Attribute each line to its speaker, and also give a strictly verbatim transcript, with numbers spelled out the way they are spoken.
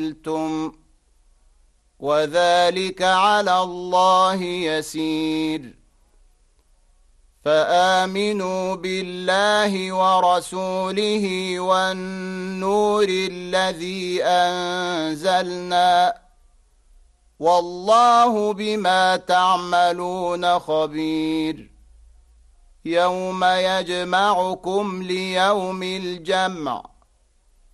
Speaker 1: وذلك على الله يسير. فآمنوا بالله ورسوله والنور الذي أنزلنا والله بما تعملون خبير. يوم يجمعكم ليوم الجمع